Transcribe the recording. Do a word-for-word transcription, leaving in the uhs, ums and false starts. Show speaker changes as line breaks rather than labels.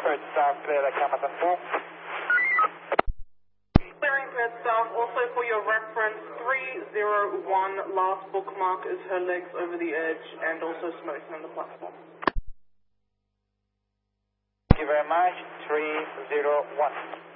Perth South, clear at Hamilton four.
Clearing Perth South, also for your reference, three zero one, last bookmark is her legs over the edge and also smoking on the platform.
Thank you very much, three zero one.